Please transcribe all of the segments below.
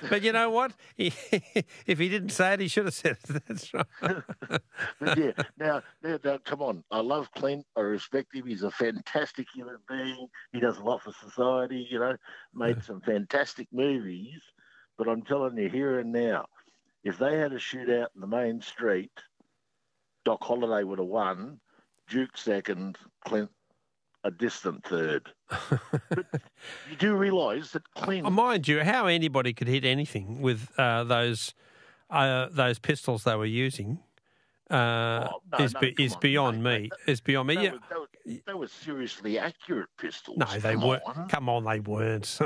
But you know what? If he didn't say it, he should have said it. That's right. But yeah, now, come on. I love Clint. I respect him. He's a fantastic human being. He does a lot for society, made some fantastic movies. But I'm telling you here and now, if they had a shootout in the main street, Doc Holliday would have won, Duke second, Clint a distant third. But you do realise that Clint... Mind you, how anybody could hit anything with those pistols they were using is beyond me. It's beyond me. They were seriously accurate pistols. No, they weren't. Come on, they weren't.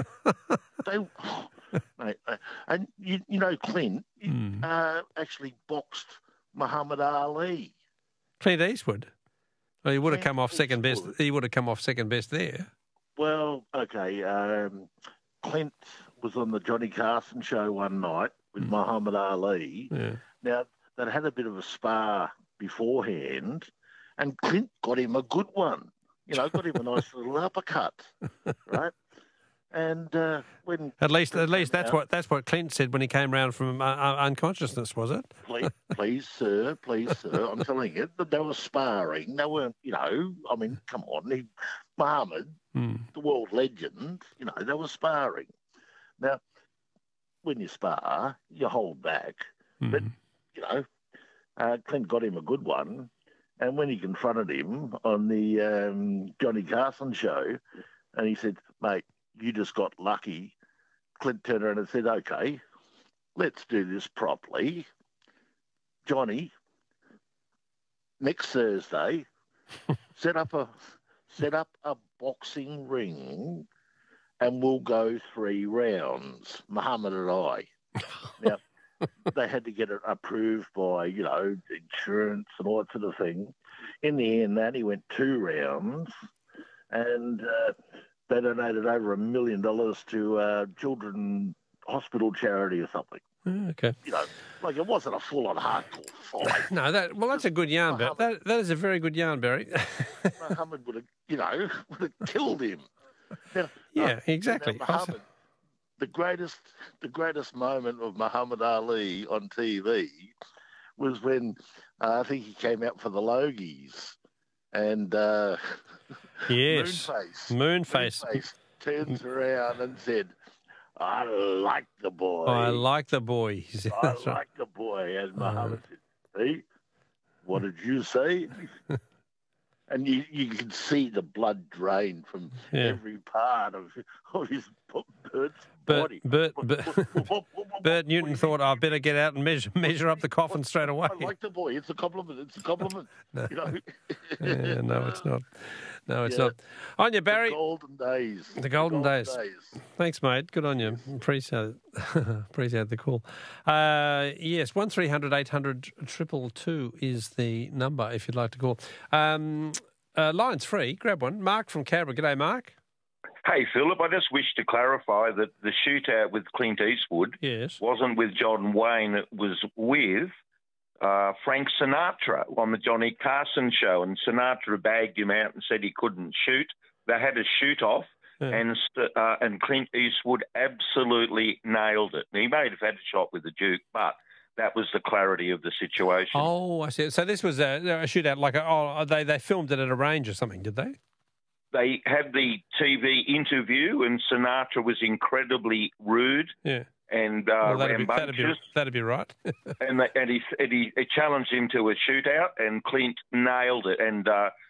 And Clint actually boxed Muhammad Ali. Clint Eastwood. Well, he would have come off second best. He would have come off second best there. Well, okay. Clint was on the Johnny Carson show one night with Muhammad Ali. Yeah. Now, they had a bit of a spar beforehand, and Clint got him a good one. Got him a nice little uppercut, right? And when at least that's what Clint said when he came round from unconsciousness, was it? Please, sir, I'm telling you, they were sparring. They weren't, come on, Muhammad, the world legend, they were sparring. Now, when you spar, you hold back, but Clint got him a good one, and when he confronted him on the Johnny Carson show, and he said, "Mate, you just got lucky." Clint turned around and said, "Okay, let's do this properly. Johnny, next Thursday, set up a boxing ring and we'll go 3 rounds, Muhammad and I." Now, they had to get it approved by, insurance and all that sort of thing. In the end, he went 2 rounds, and they donated over $1 million to children hospital charity or something. Okay. It wasn't a full-on hardcore fight. No, that's a good yarn, Barry. That is a very good yarn, Barry. Muhammad would have killed him. Now, exactly. Muhammad, the greatest moment of Muhammad Ali on TV was when I think he came out for the Logies, and yes, Moonface turns around and said, "I like the boy. I like the boy." He said, I like the boy. And Muhammad said, "Hey, what did you say?" And you can see the blood drain from every part of his Bert's body. Bert Newton thought, "I better get out and measure up the coffin straight away." I like the boy. It's a compliment. No. No, it's not. No, it's not. On you, Barry. The golden days. The golden days. Thanks, mate. Good on you. Appreciate it. Appreciate the call. Yes, 1300 800 222 is the number if you'd like to call. Line's free. Grab one. Mark from Canberra. G'day, Mark. Hey, Philip, I just wish to clarify that the shootout with Clint Eastwood wasn't with John Wayne. It was with Frank Sinatra on the Johnny Carson show, and Sinatra bagged him out and said he couldn't shoot. They had a shoot-off, and Clint Eastwood absolutely nailed it. He may have had a shot with the Duke, but that was the clarity of the situation. Oh, I see. So this was a shootout, they filmed it at a range or something, did they? They had the TV interview, and Sinatra was incredibly rude and rambunctious. That'd be right. and he challenged him to a shootout, and Clint nailed it, and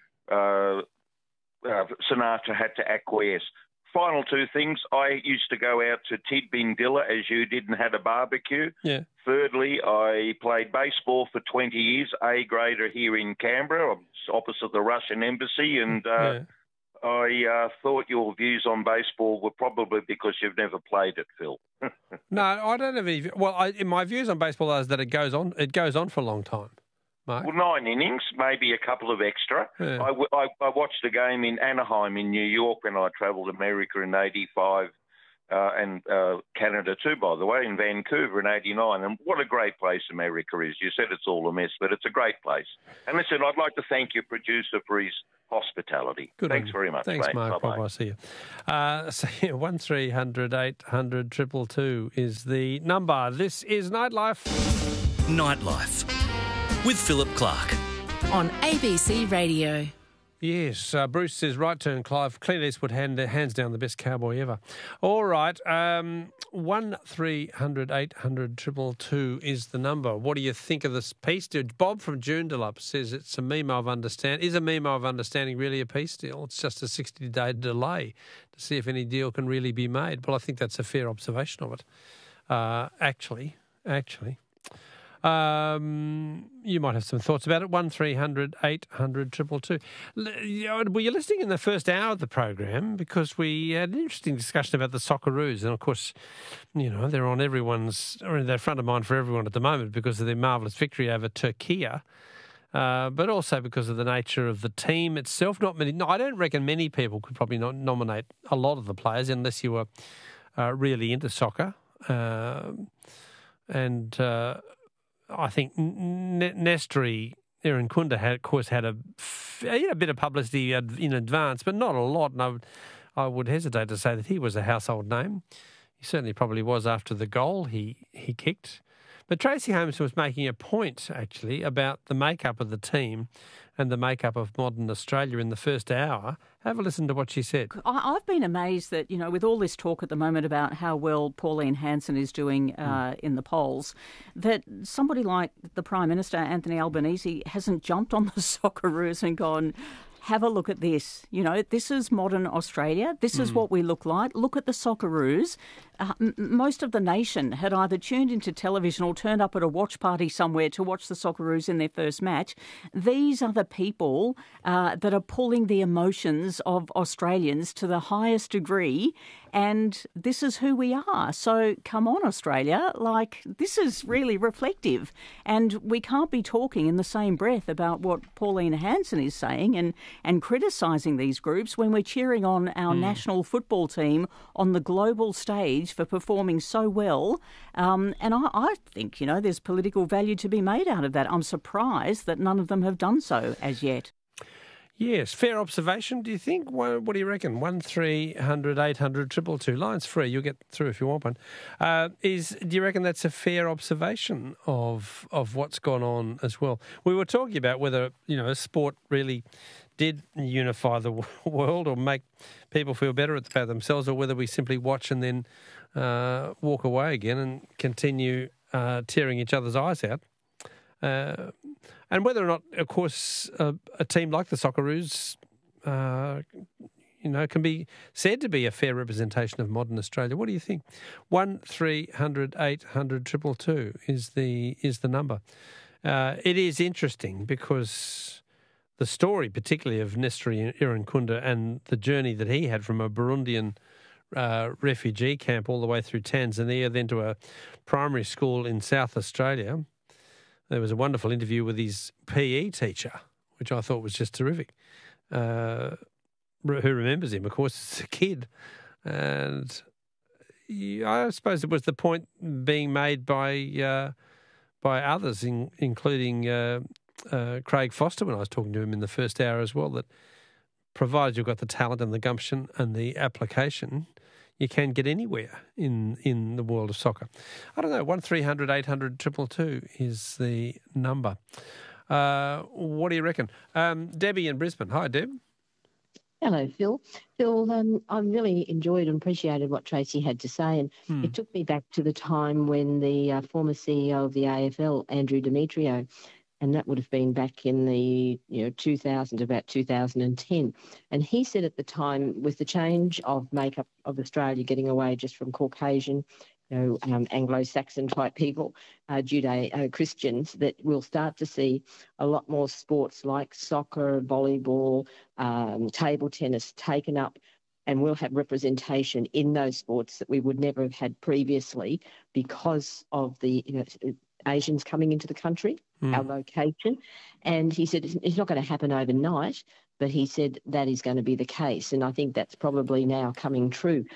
Sinatra had to acquiesce. Final 2 things. I used to go out to Tidbindilla as you did and had a barbecue. Yeah. Thirdly, I played baseball for 20 years, A-grader here in Canberra, opposite the Russian embassy, and I thought your views on baseball were probably because you've never played it, Phil. No, I don't have any. Well, my views on baseball is that it goes on for a long time. Mark? Well, 9 innings, maybe a couple of extra. Yeah. I watched a game in Anaheim in New York when I travelled America in 85 and Canada too, by the way, in Vancouver in '89. And what a great place America is. You said it's all a mess, but it's a great place. And listen, I'd like to thank your producer for his hospitality. Good. Thanks very much. Thanks, mate. Mark. Bye-bye. Bye-bye. See you. 1300 800 222 is the number. This is Nightlife. Nightlife with Philip Clark on ABC Radio. Yes, Bruce says, right turn, Clive. Clint Eastwood, hands down the best cowboy ever. All right, 1300 800 222 is the number. What do you think of this peace deal? Bob from Joondalup says it's a memo of understanding. Is a memo of understanding really a peace deal? It's just a 60-day delay to see if any deal can really be made. Well, I think that's a fair observation of it, actually. You might have some thoughts about it. 1300 800 222. Were you listening in the first hour of the program? Because we had an interesting discussion about the Socceroos, and of course, you know, they're on they're front of mind for everyone at the moment because of their marvellous victory over Turkey, but also because of the nature of the team itself. I don't reckon many people could probably not nominate a lot of the players unless you were really into soccer, I think Nestori Irankunda had a bit of publicity in advance, but not a lot. And I would hesitate to say that he was a household name. He certainly probably was after the goal he kicked. But Tracy Holmes was making a point, actually, about the makeup of the team and the makeup of modern Australia in the first hour. Have a listen to what she said. I've been amazed that, you know, with all this talk at the moment about how well Pauline Hanson is doing in the polls, that somebody like the Prime Minister, Anthony Albanese, hasn't jumped on the Socceroos and gone, have a look at this. You know, this is modern Australia. This is what we look like. Look at the Socceroos. Most of the nation had either tuned into television or turned up at a watch party somewhere to watch the Socceroos in their first match. These are the people that are pulling the emotions of Australians to the highest degree, and this is who we are. So come on, Australia. Like, this is really reflective, and we can't be talking in the same breath about what Pauline Hanson is saying and criticising these groups when we're cheering on our national football team on the global stage for performing so well. And I think, you know, there's political value to be made out of that. I'm surprised that none of them have done so as yet. Yes, fair observation, do you think? What do you reckon? 1300 800 222. Line's free. You'll get through if you want one. Do you reckon that's a fair observation of what's gone on as well? We were talking about whether, you know, sport really did unify the world or make people feel better about themselves, or whether we simply watch and then walk away again and continue tearing each other's eyes out. And whether or not, of course, a team like the Socceroos, can be said to be a fair representation of modern Australia. What do you think? 1300 800 222 is the number. It is interesting because the story, particularly of Nestori Irankunda and the journey that he had from a Burundian refugee camp all the way through Tanzania, then to a primary school in South Australia. There was a wonderful interview with his PE teacher, which I thought was just terrific. Who remembers him, of course, as a kid. And I suppose it was the point being made by others, including Craig Foster, when I was talking to him in the first hour as well, that provided you've got the talent and the gumption and the application, you can get anywhere in the world of soccer. I don't know, 1300 800 222 is the number. What do you reckon? Debbie in Brisbane. Hi, Deb. Hello, Phil. Phil, I really enjoyed and appreciated what Tracy had to say, and it took me back to the time when the former CEO of the AFL, Andrew Demetrio, and that would have been back in the 2000 to about 2010. And he said at the time, with the change of makeup of Australia getting away just from Caucasian, Anglo-Saxon type people, Judeo-Christians, that we'll start to see a lot more sports like soccer, volleyball, table tennis taken up, and we'll have representation in those sports that we would never have had previously because of the Asians coming into the country, our location. And he said it's not going to happen overnight, but he said that is going to be the case. And I think that's probably now coming true.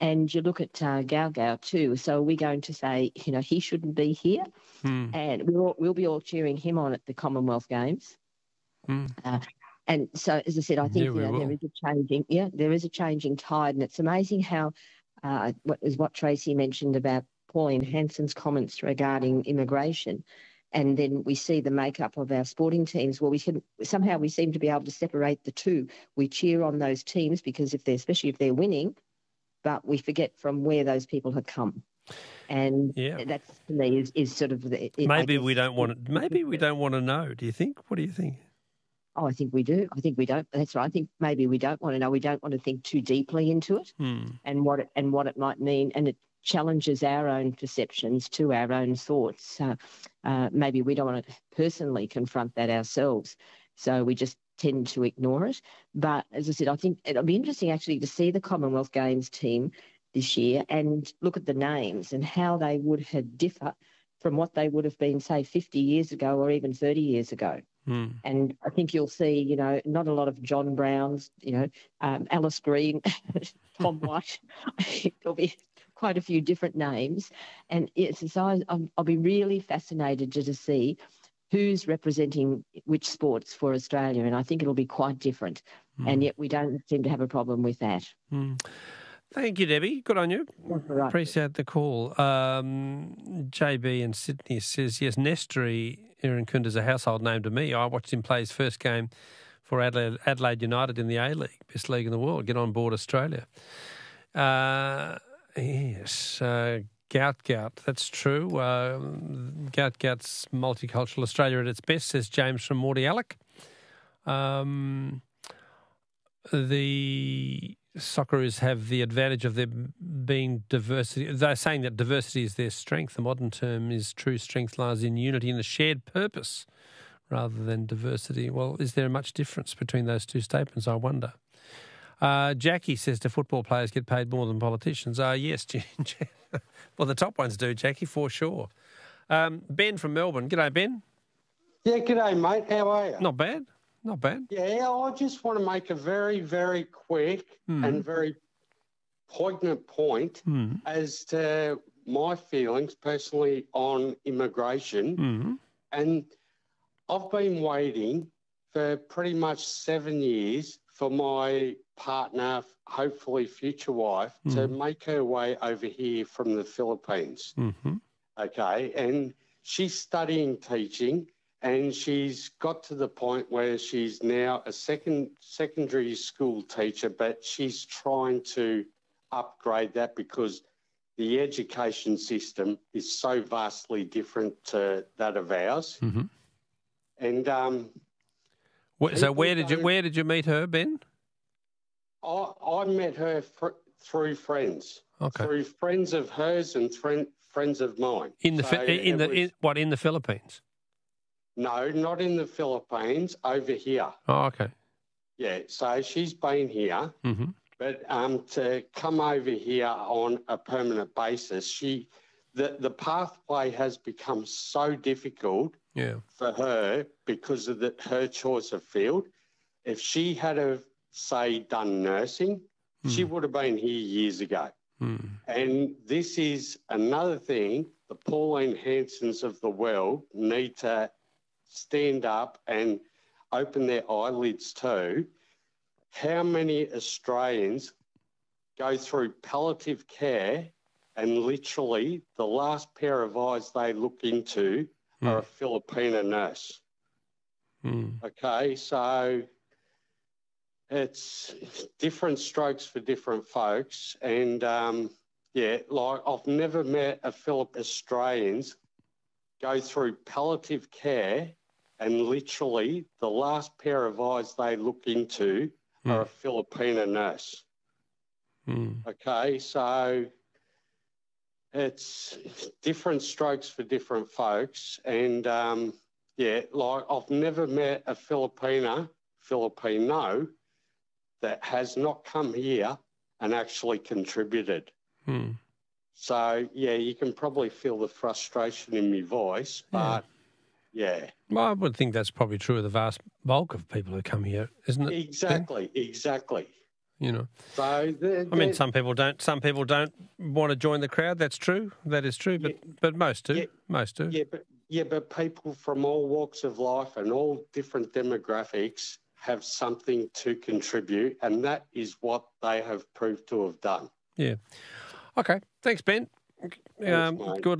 And you look at Gao too. So are we going to say, he shouldn't be here? And we'll be all cheering him on at the Commonwealth Games. And so, as I said, I think there is a changing tide, and it's amazing how what Tracy mentioned about Pauline Hanson's comments regarding immigration, and then we see the makeup of our sporting teams. Well, we seem to be able to separate the two. We cheer on those teams because especially if they're winning, but we forget from where those people have come. And that to me is sort of maybe we don't want to know. Do you think? What do you think? Oh, I think we do. I think we don't. That's right. I think maybe we don't want to know. We don't want to think too deeply into it and what it might mean. And it challenges our own perceptions to our own thoughts. Maybe we don't want to personally confront that ourselves. So we just tend to ignore it. But as I said, I think it'll be interesting actually to see the Commonwealth Games team this year and look at the names and how they would have differ from what they would have been, say, 50 years ago or even 30 years ago. And I think you'll see, not a lot of John Browns, Alice Green, Tom White. I think there'll be quite a few different names. And so I'll be really fascinated to see who's representing which sports for Australia. And I think it'll be quite different. And yet we don't seem to have a problem with that. Thank you, Debbie. Good on you. Right. Appreciate the call. JB in Sydney says, yes, Nestri Irankunda is a household name to me. I watched him play his first game for Adelaide United in the A-League, best league in the world. Get on board Australia. Yes, Gout, that's true. Gout's multicultural Australia at its best, says James from Mordialloc. The Socceroos have the advantage of there being diversity. They're saying that diversity is their strength. The modern term is true strength lies in unity and a shared purpose rather than diversity. Well, is there much difference between those two statements, I wonder? Jackie says, do football players get paid more than politicians? Yes, well, the top ones do, Jackie, for sure. Ben from Melbourne. G'day, Ben. Yeah, g'day, mate. How are you? Not bad. Not bad. Yeah, I just want to make a very, very quick and very poignant point as to my feelings personally on immigration. And I've been waiting for pretty much 7 years for my partner, hopefully future wife, to make her way over here from the Philippines. Okay, and she's studying teaching. And she's got to the point where she's now a secondary school teacher, but she's trying to upgrade that because the education system is so vastly different to that of ours. And so where did you meet her, Ben? I met her through friends. Okay. Through friends of hers and friends of mine. In the Philippines? No, not in the Philippines, over here. Oh, okay. Yeah, so she's been here, but to come over here on a permanent basis, the pathway has become so difficult for her because of her choice of field. If she had done nursing, she would have been here years ago. And this is another thing the Pauline Hansons of the world need to stand up and open their eyelids to. How many Australians go through palliative care and literally the last pair of eyes they look into are a Filipino nurse? Okay, so it's different strokes for different folks. And, I've never met Australians go through palliative care and literally the last pair of eyes they look into are a Filipino nurse. Okay, so it's different strokes for different folks. And, I've never met a Filipino that has not come here and actually contributed. So, you can probably feel the frustration in my voice, but, Well, I would think that's probably true of the vast bulk of people who come here, isn't it? Exactly. you know. So I mean, some people don't. Some people don't want to join the crowd. That's true. That is true. But most do. Most do. But people from all walks of life and all different demographics have something to contribute, and that is what they have proved to have done. Yeah. Okay. Thanks, Ben. Good